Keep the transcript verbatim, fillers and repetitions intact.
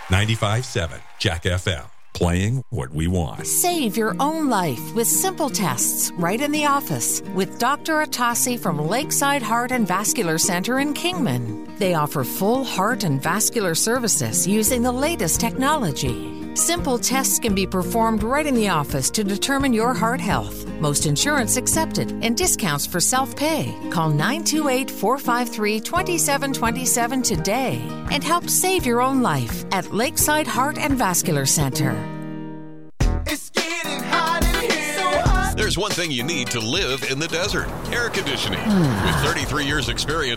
ninety-five point seven Jack F M. Playing what we want. Save your own life with simple tests right in the office with Doctor Atassi from Lakeside Heart and Vascular Center in Kingman. They offer full heart and vascular services using the latest technology. Simple tests can be performed right in the office to determine your heart health. Most insurance accepted and discounts for self-pay. Call nine two eight, four five three, two seven two seven today and help save your own life at Lakeside Heart and Vascular Center. It's getting hot in here. So hot. There's one thing you need to live in the desert: air conditioning. With thirty-three years experience